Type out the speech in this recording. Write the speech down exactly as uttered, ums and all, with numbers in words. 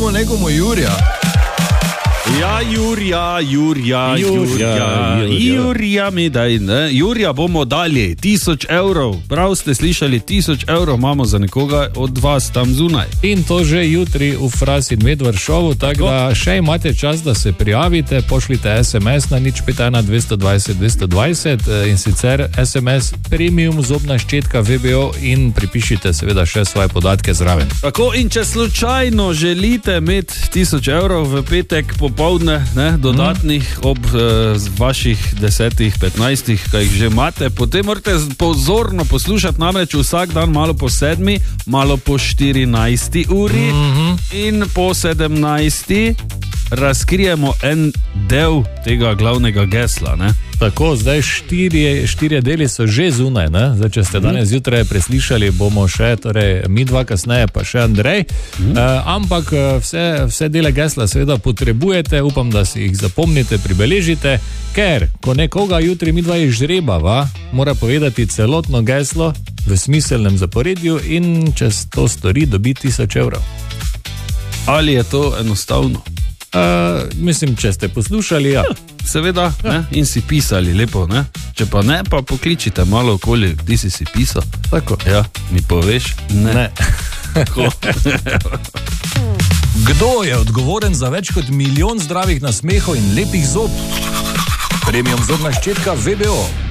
imamo nekomu Jurija. Ja, Jurija, Jurija, Jurija, Jurija mi daj, ne? Jurija bomo dali tisoč evrov, prav ste slišali, tisoč evrov imamo za nekoga od vas tam zunaj. In to že jutri v Fras in Medvard šovu, tako da še imate čas, da se prijavite, pošljite es em es na nič pet ena dvesto dvajset dvesto dvajset in sicer es em es premium zobna ščetka ve be o in pripišite seveda še svoje podatke zraven. Tako, in če slučajno želite imeti tisoč evrov v petek popovdne, ne, dodatnih mm. ob eh, vaših desetih, petnajstih, kaj jih že imate, potem morate pozorno poslušati, namreč vsak dan malo po sedmi, malo po štirinajsti uri mm-hmm. in po sedemnajsti razkrijemo en del tega glavnega gesla, ne? Tako, zdaj štirje, štirje deli so že zunaj, ne? Zdaj, če ste danes zjutraj preslišali, bomo še, torej mi dva kasneje, pa še Andrej, mm. uh, ampak vse, vse dele gesla seveda potrebujete, upam, da si jih zapomnite, pribeležite, ker ko nekoga jutri mi dva izžrebava, mora povedati celotno geslo v smiselnem zaporedju in če to stori, dobi tisoč evrov. Ali je to enostavno? Uh, mislim, če ste poslušali, ja. Seveda, ne? In si pisali lepo, ne? Če pa ne, pa pokličite malo okoli, ti si si pisal. Tako. Ja, mi poveš? Ne. Ne. Kdo je odgovoren za več kot milijon zdravih nasmehov in lepih zob? Premium zobna ščetka ve be o.